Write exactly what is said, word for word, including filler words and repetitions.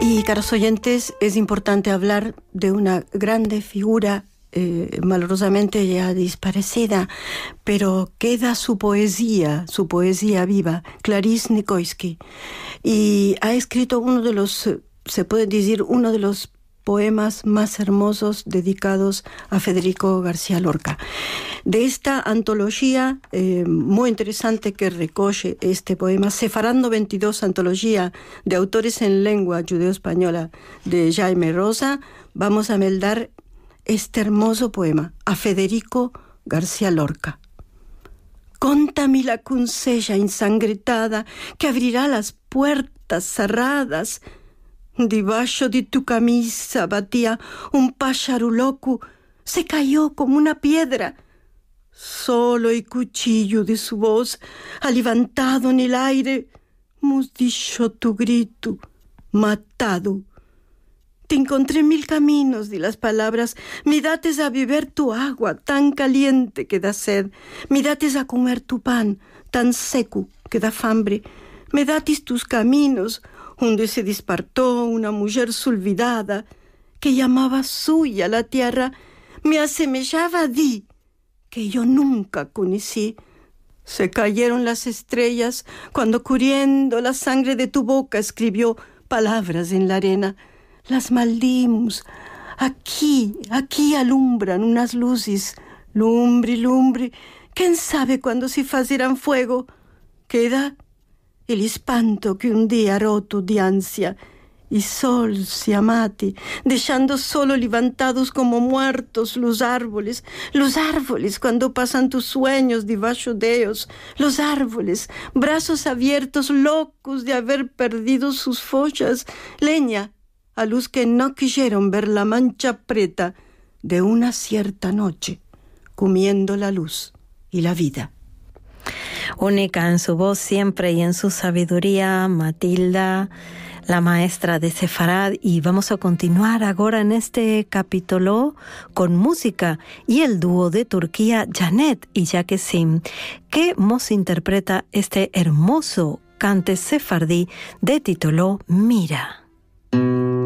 Y, caros oyentes, es importante hablar de una grande figura, eh, malorosamente ya desaparecida, pero queda su poesía, su poesía viva, Clarice Nicoisky. Y ha escrito uno de los, se puede decir, uno de los poemas más hermosos dedicados a Federico García Lorca. De esta antología eh, muy interesante que recoge este poema, Sefarando veintidós, antología de autores en lengua judeo-española de Jaime Rosa, vamos a meldar este hermoso poema a Federico García Lorca. Contami la cuncella ensangrentada que abrirá las puertas cerradas. Debajo de tu camisa batía un pájaro loco, se cayó como una piedra. Solo el cuchillo de su voz ha levantado en el aire, hemos dicho tu grito, matado. Te encontré mil caminos de las palabras, me dates a beber tu agua tan caliente que da sed, me dates a comer tu pan tan seco que da hambre, me dates tus caminos, donde se despertó una mujer olvidada que llamaba suya la tierra, me asemejaba a ti, que yo nunca conocí. Se cayeron las estrellas cuando corriendo la sangre de tu boca escribió palabras en la arena. Las maldimos. Aquí, aquí alumbran unas luces, lumbre, lumbre. ¿Quién sabe cuándo se farán fuego? Queda el espanto que un día roto de ansia, y sol se amate, dejando solo levantados como muertos los árboles, los árboles cuando pasan tus sueños debajo de ellos, los árboles, brazos abiertos, locos de haber perdido sus follas, leña, a luz que no quisieron ver la mancha preta de una cierta noche, comiendo la luz y la vida. Única en su voz siempre y en su sabiduría, Matilda, la maestra de Sefarad, y vamos a continuar ahora en este capítulo con música y el dúo de Turquía Janet y Jakesim, que nos interpreta este hermoso cante sefardí de título Mira.